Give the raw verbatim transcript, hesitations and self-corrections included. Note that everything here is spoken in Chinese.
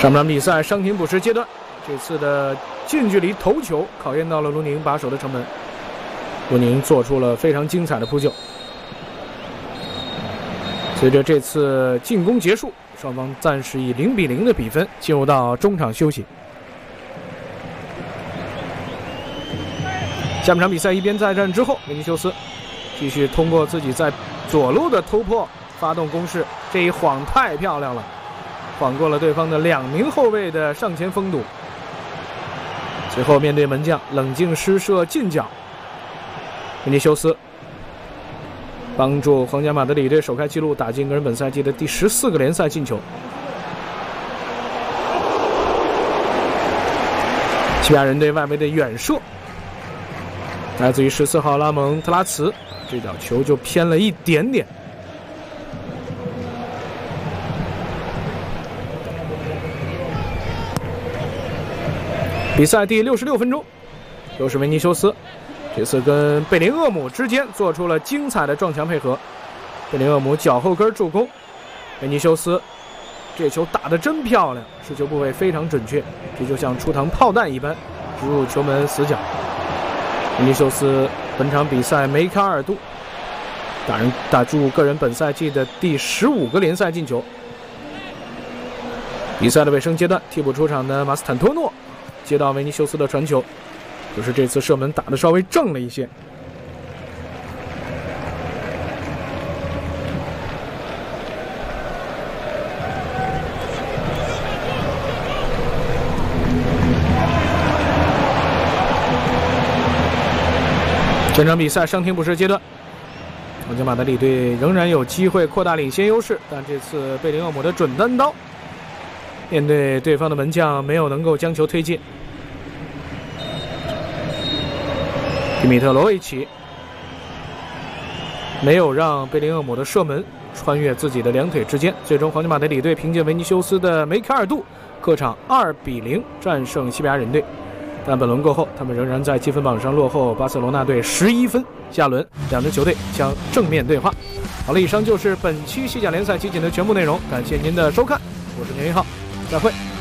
上半场比赛伤停补时阶段，这次的近距离头球考验到了卢宁把守的城门，卢宁做出了非常精彩的扑救。随着这次进攻结束，双方暂时以零比零的比分进入到中场休息。下半场比赛一边再战之后，维尼修斯继续通过自己在左路的突破发动攻势，这一晃太漂亮了，晃过了对方的两名后卫的上前封堵。随后面对门将冷静施射近角，维尼修斯帮助皇家马德里队首开纪录，打进个人本赛季的第十四个联赛进球。西班牙人队外围的远射来自于十四号拉蒙特拉茨，这脚球就偏了一点点。比赛第六十六分钟，又是维尼修斯，这次跟贝林厄姆之间做出了精彩的撞墙配合，贝林厄姆脚后跟助攻，维尼修斯这球打得真漂亮，持球部位非常准确，这就像出膛炮弹一般直入球门死角。维尼修斯本场比赛梅开二度，打人打入个人本赛季的第十五个联赛进球。比赛的尾声阶段，替补出场的马斯坦托诺接到维尼修斯的传球，就是这次射门打得稍微正了一些。这场比赛伤停补时阶段，皇家马德里队仍然有机会扩大领先优势，但这次贝林厄姆的准单刀面对对方的门将没有能够将球推进。迪米特罗维奇没有让贝林厄姆的射门穿越自己的两腿之间，最终皇家马德里队凭借维尼修斯的梅开二度，客场二比零战胜西班牙人队。但本轮过后，他们仍然在积分榜上落后巴塞罗那队十一分。下轮两支球队将正面对话。好了，以上就是本期西甲联赛集锦的全部内容，感谢您的收看，我是年一浩，再会。